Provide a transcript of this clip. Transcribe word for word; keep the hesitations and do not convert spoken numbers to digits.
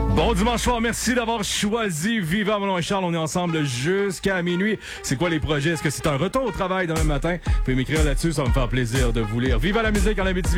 Bon dimanche soir, merci d'avoir choisi Viva. Mon nom est Charles, on est ensemble jusqu'à minuit. C'est quoi les projets? Est-ce que c'est un retour au travail demain matin? Vous pouvez m'écrire là-dessus, ça va me faire plaisir de vous lire. Viva la musique en Abitibi.